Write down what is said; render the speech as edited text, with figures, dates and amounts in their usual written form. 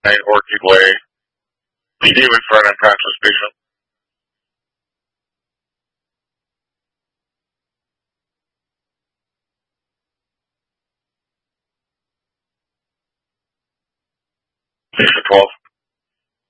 Orchid Way. PD with for an unconscious patient. Patient 12.